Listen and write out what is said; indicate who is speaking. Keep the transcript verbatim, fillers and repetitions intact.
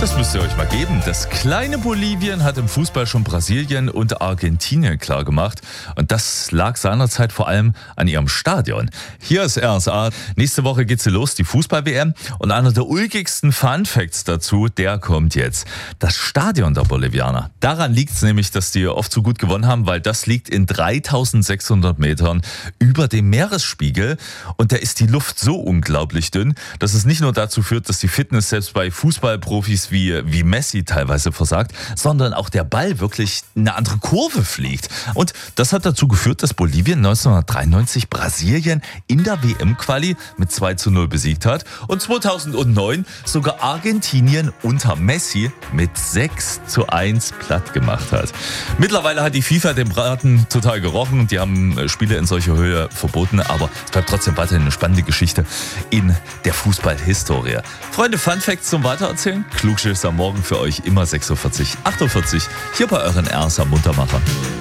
Speaker 1: Das müsst ihr euch mal geben. Das kleine Bolivien hat im Fußball schon Brasilien und Argentinien klargemacht. Und das lag seinerzeit vor allem an ihrem Stadion. Hier ist R S A. Nächste Woche geht sie los, die Fußball-W M. Und einer der ulkigsten Fun-Facts dazu, der kommt jetzt. Das Stadion der Bolivianer. Daran liegt es nämlich, dass die oft so gut gewonnen haben, weil das liegt in dreitausendsechshundert Metern über dem Meeresspiegel. Und da ist die Luft so unglaublich dünn, dass es nicht nur dazu führt, dass die Fitness selbst bei Fußballprofis wie, wie Messi teilweise versagt, sondern auch der Ball wirklich eine andere Kurve fliegt. Und das hat dazu geführt, dass Bolivien neunzehnhundertdreiundneunzig Brasilien in der W M-Quali mit zwei zu null besiegt hat und zweitausendneun sogar Argentinien unter Messi mit sechs zu eins platt gemacht hat. Mittlerweile hat die FIFA den Braten total gerochen. Die haben Spiele in solcher Höhe verboten, aber es bleibt trotzdem weiterhin eine spannende Geschichte in der Fußballhistorie. Freunde, Fun Facts zum Weitererzählen. Klugschiss am Morgen für euch immer sechs Uhr vierzig, acht Uhr vierzig hier bei euren R S A Muntermacher.